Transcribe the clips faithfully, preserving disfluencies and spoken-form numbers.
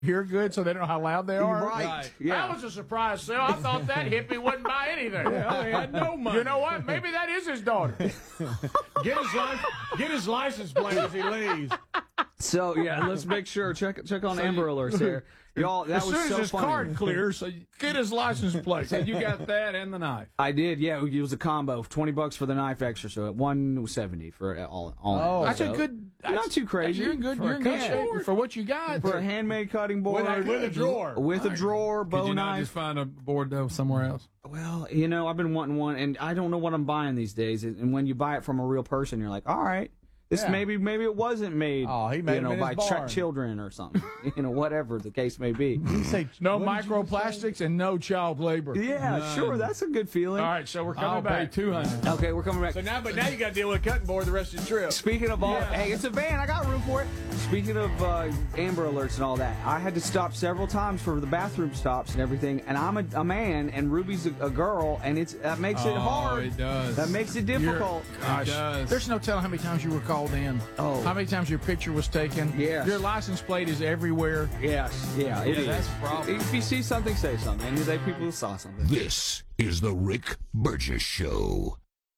hear good so they don't know how loud they are? Right. right. Yeah. That was a surprise sale. I thought that hippie wouldn't buy anything. Yeah, he had no money. You know what? Maybe that is his daughter. Get his, li- get his license plate as he leaves. So, yeah, let's make sure. Check check on so Amber you, Alerts here. Y'all, that as was soon so as his funny. card clears, so get his license plate. So you got that and the knife. I did, yeah. It was a combo. twenty bucks for the knife extra, so at one seventy for all. all oh, that's so, a good. That's, not too crazy. You're in good. You're in good shape for what you got. For a handmade cutting board with a, with a drawer, with a drawer, bow Could you knife. Not just find a board though somewhere else. Well, you know, I've been wanting one, and I don't know what I'm buying these days. And when you buy it from a real person, you're like, all right. This yeah. maybe maybe it wasn't made, oh, he made you know, by ch- children or something, you know, whatever the case may be. You say no microplastics and no child labor. Yeah, None. Sure, that's a good feeling. All right, so we're coming I'll back. Pay two hundred. Okay, we're coming back. So now, but now you got to deal with a cutting board the rest of the trip. Speaking of all, yeah. hey, it's a van. I got room for it. Speaking of uh, Amber Alerts and all that, I had to stop several times for the bathroom stops and everything. And I'm a, a man, and Ruby's a, a girl, and it's that makes oh, it hard. It does. That makes it difficult. Gosh, it does. There's no telling how many times you were called in. Oh. How many times your picture was taken. Yes. Your license plate is everywhere. Yes. Yeah, it yeah, is. That's a problem. If you see something, say something. And they people saw something. This is the Rick Burgess Show.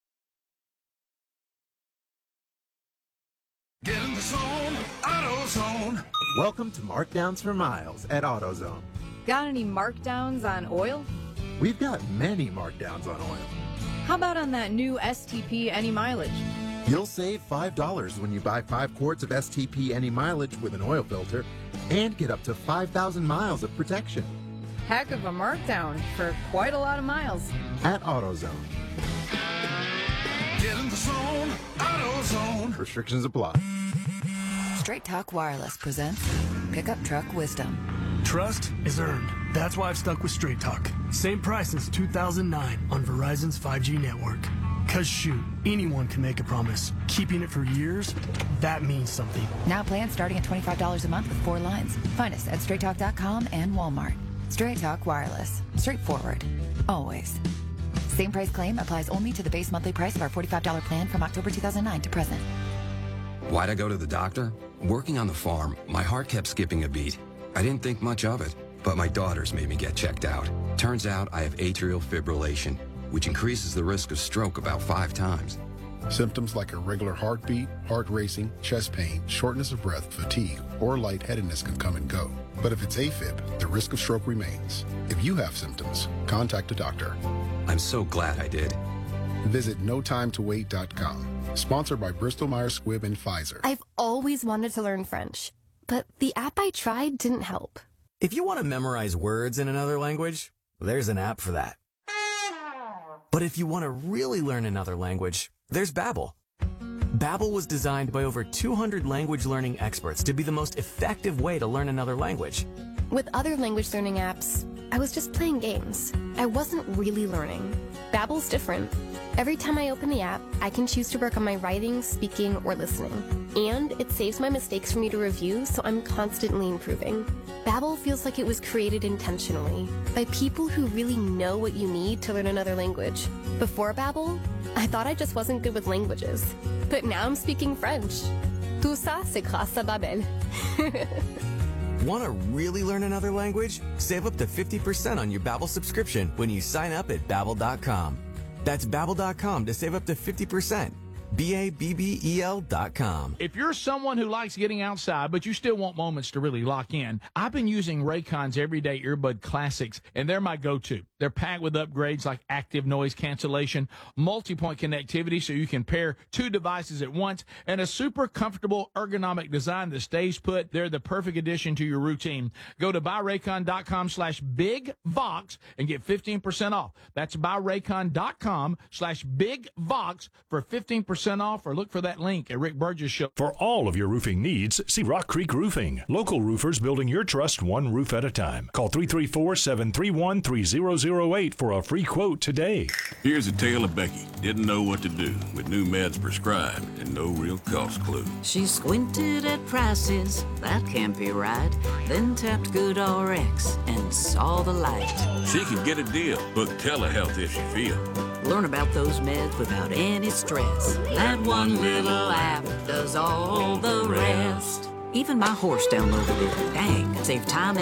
Get in the zone, AutoZone. Welcome to Markdowns for Miles at AutoZone. Got any markdowns on oil? We've got many markdowns on oil. How about on that new S T P Any Mileage? You'll save five dollars when you buy five quarts of S T P Any Mileage with an oil filter and get up to five thousand miles of protection. Heck of a markdown for quite a lot of miles. At AutoZone. Get in the zone, AutoZone. Restrictions apply. Straight Talk Wireless presents Pickup Truck Wisdom. Trust is earned. That's why I've stuck with Straight Talk. Same price since two thousand nine on Verizon's five G network. Cause shoot, anyone can make a promise. Keeping it for years, that means something. Now plans starting at twenty-five dollars a month with four lines. Find us at straight talk dot com and Walmart. Straight Talk Wireless. Straightforward. Always. Same price claim applies only to the base monthly price of our forty-five dollars plan from October two thousand nine to present. Why'd I go to the doctor? Working on the farm, my heart kept skipping a beat. I didn't think much of it, but my daughters made me get checked out. Turns out I have atrial fibrillation, which increases the risk of stroke about five times. Symptoms like irregular heartbeat, heart racing, chest pain, shortness of breath, fatigue, or lightheadedness can come and go. But if it's AFib, the risk of stroke remains. If you have symptoms, contact a doctor. I'm so glad I did. Visit no time to wait dot com. Sponsored by Bristol Myers Squibb and Pfizer. I've always wanted to learn French, but the app I tried didn't help. If you want to memorize words in another language, there's an app for that. But if you want to really learn another language, there's Babbel. Babbel was designed by over two hundred language learning experts to be the most effective way to learn another language. With other language learning apps, I was just playing games. I wasn't really learning. Babbel's different. Every time I open the app, I can choose to work on my writing, speaking, or listening. And it saves my mistakes for me to review, so I'm constantly improving. Babbel feels like it was created intentionally by people who really know what you need to learn another language. Before Babbel, I thought I just wasn't good with languages. But now I'm speaking French. Tout ça, c'est grâce à Babbel. Want to really learn another language? Save up to fifty percent on your Babbel subscription when you sign up at babbel dot com. That's babbel dot com to save up to fifty percent. B A B B E L dot com. If you're someone who likes getting outside, but you still want moments to really lock in, I've been using Raycon's Everyday Earbud Classics, and they're my go-to. They're packed with upgrades like active noise cancellation, multi-point connectivity so you can pair two devices at once, and a super comfortable ergonomic design that stays put. They're the perfect addition to your routine. Go to buy raycon dot com slash big vox and get fifteen percent off. That's buy raycon dot com slash big vox for fifteen percent off, or look for that link at Rick Burgess Show. For all of your roofing needs, see Rock Creek Roofing. Local roofers building your trust one roof at a time. Call three three four, seven three one, three zero zero eight for a free quote today. Here's a tale of Becky. Didn't know what to do with new meds prescribed and no real cost clue. She squinted at prices, that can't be right. Then tapped Good R X and saw the light. She could get a deal. Book telehealth if she feel. Learn about those meds without any stress. That one little app does all the rest. Even my horse downloaded it. Dang, saved time